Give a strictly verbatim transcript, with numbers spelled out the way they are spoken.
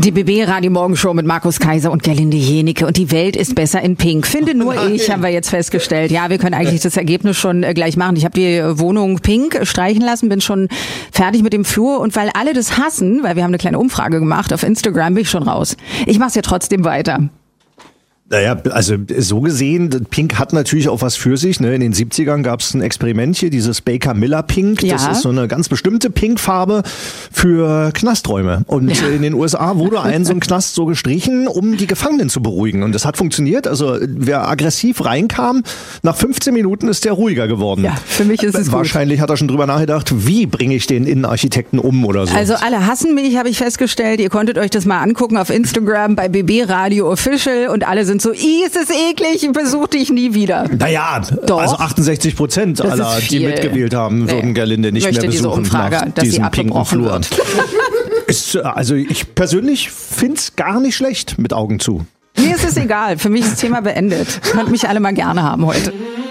Die B B Radio Morgenshow mit Markus Kaiser und Gerlinde Jenike. Und die Welt ist besser in Pink. Finde nur Nein. ich, haben wir jetzt festgestellt. Ja, wir können eigentlich das Ergebnis schon äh, gleich machen. Ich habe die Wohnung pink streichen lassen, bin schon fertig mit dem Flur. Und weil alle das hassen, weil wir haben eine kleine Umfrage gemacht auf Instagram, bin ich schon raus. Ich mache es ja trotzdem weiter. Naja, also so gesehen, Pink hat natürlich auch was für sich. Ne? In den siebzigern gab es ein Experiment hier, dieses Baker-Miller-Pink. Ja. Das ist so eine ganz bestimmte Pinkfarbe für Knasträume. Und ja. in den U S A wurde ein so ein Knast so gestrichen, um die Gefangenen zu beruhigen. Und das hat funktioniert. Also wer aggressiv reinkam, nach fünfzehn Minuten ist der ruhiger geworden. Ja, für mich ist es Wahrscheinlich gut. hat er schon drüber nachgedacht, wie bringe ich den Innenarchitekten um oder so. Also alle hassen mich, habe ich festgestellt. Ihr konntet euch das mal angucken auf Instagram bei B B Radio Official und alle sind so, i, ist es eklig, besuch dich nie wieder. Naja, Doch. also achtundsechzig Prozent aller, die mitgewählt haben, würden nee. Gerlinde nicht Möchte mehr besuchen diese Umfrage, nach dass diesem sie pinken Flur. wird. Ist, also ich persönlich find's gar nicht schlecht mit Augen zu. Mir ist es egal, für mich ist das Thema beendet. Könnt mich alle mal gerne haben heute.